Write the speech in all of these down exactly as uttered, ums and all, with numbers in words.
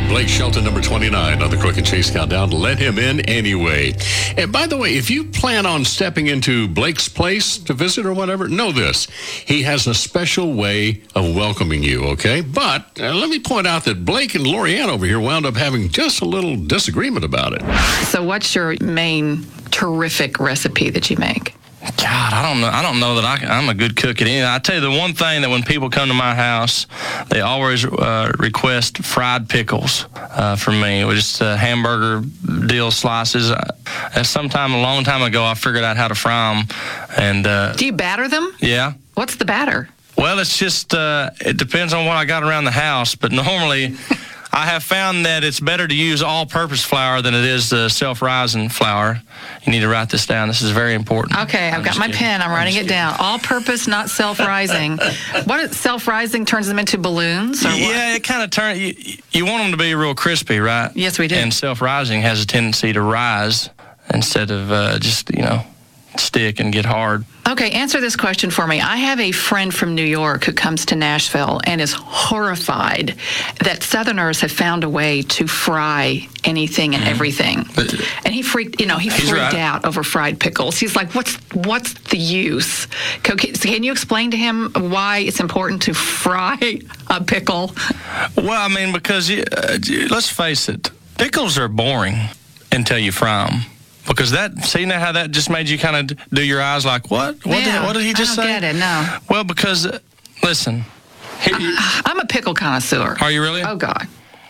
Blake Shelton, number twenty-nine on the Crook and Chase Countdown. Let him in anyway. And by the way, if you plan on stepping into Blake's place to visit or whatever, know this. He has a special way of welcoming you, okay? But uh, let me point out that Blake and Lorianne over here wound up having just a little disagreement about it. So what's your main terrific recipe that you make? God, I don't know. I don't know that I, I'm a good cook at anything. I tell you, the one thing that when people come to my house, they always uh, request fried pickles uh, from me, with just uh, hamburger deal slices. Uh, at some time, a long time ago, I figured out how to fry them. And uh, do you batter them? Yeah. What's the batter? Well, it's just uh, it depends on what I got around the house, but normally. I have found that it's better to use all-purpose flour than it is the self-rising flour. You need to write this down. This is very important. Okay, I've got my kidding. pen. I'm writing I'm it down. All-purpose, not self-rising. What is self-rising? Turns them into balloons? Or what? Yeah, it kind of turns. You, you want them to be real crispy, right? Yes, we do. And self-rising has a tendency to rise instead of uh, just, you know, stick and get hard. Okay, answer this question for me. I have a friend from New York who comes to Nashville and is horrified that Southerners have found a way to fry anything and everything. But, and he freaked, you know, he freaked right. out over fried pickles. He's like, "What's what's the use?" Can, can you explain to him why it's important to fry a pickle? Well, I mean, because you, uh, let's face it, pickles are boring until you fry them. Because that, see now how that just made you kind of do your eyes like, what? What, yeah, did, what did he just I don't say? get it, no. Well, because, uh, listen. He, I, I'm a pickle connoisseur. Are you really? Oh, God.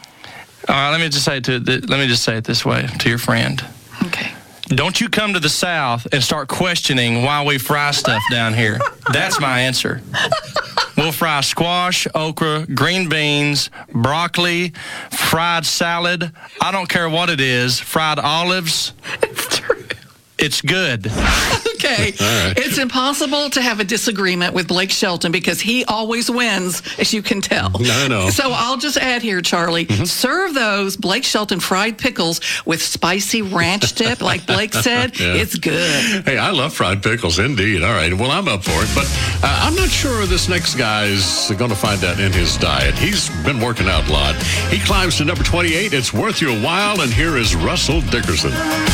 All right, let me just say it to, let me just say it this way to your friend. Okay. Don't you come to the South and start questioning why we fry stuff down here. That's my answer. We'll fry squash, okra, green beans, broccoli, fried salad. I don't care what it is. Fried olives. It's true. It's good. Okay. Right. It's impossible to have a disagreement with Blake Shelton because he always wins, as you can tell. I know. So I'll just add here, Charlie, Mm-hmm. serve those Blake Shelton fried pickles with spicy ranch dip, like Blake said. Yeah. It's good. Hey, I love fried pickles, indeed. All right, well, I'm up for it. But uh, I'm not sure this next guy's going to find that in his diet. He's been working out a lot. He climbs to number twenty-eight. It's worth your while, and here is Russell Dickerson.